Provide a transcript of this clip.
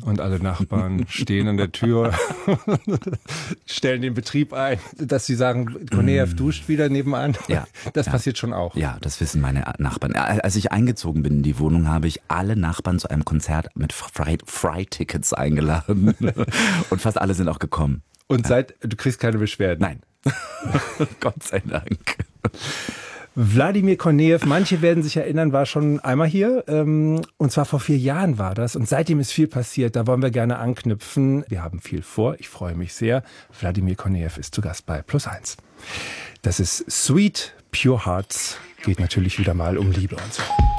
und alle Nachbarn stehen an der Tür, stellen den Betrieb ein, dass sie sagen, Kornejew duscht wieder nebenan. Ja, das passiert schon auch. Ja, das wissen meine Nachbarn. Als ich eingezogen bin in die Wohnung, habe ich alle Nachbarn zu einem Konzert mit Fry-Tickets eingeladen. Und fast alle sind auch gekommen. Und du kriegst keine Beschwerden? Nein. Gott sei Dank. Wladimir Kornejew, manche werden sich erinnern, war schon einmal hier. Und zwar vor 4 Jahren war das. Und seitdem ist viel passiert. Da wollen wir gerne anknüpfen. Wir haben viel vor. Ich freue mich sehr. Wladimir Kornejew ist zu Gast bei Plus1. Das ist Sweet Pure Hearts. Geht natürlich wieder mal um Liebe und so.